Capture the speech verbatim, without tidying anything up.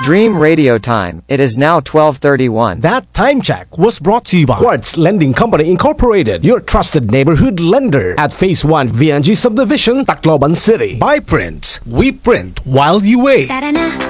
Dream Radio Time. It is now twelve thirty-one. That time check was brought to you by Quartz Lending Company Incorporated, your trusted neighborhood lender at Phase one V N G Subdivision, Tacloban City. By Prince, we print while you wait. Tara na.